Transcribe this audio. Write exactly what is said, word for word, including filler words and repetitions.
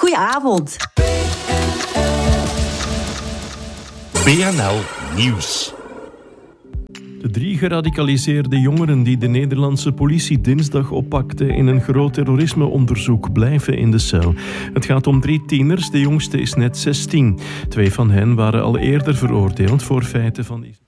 Goedenavond. B N L Nieuws. De drie geradicaliseerde jongeren die de Nederlandse politie dinsdag oppakte in een groot terrorismeonderzoek blijven in de cel. Het gaat om drie tieners, de jongste is net zestien. Twee van hen waren al eerder veroordeeld voor feiten van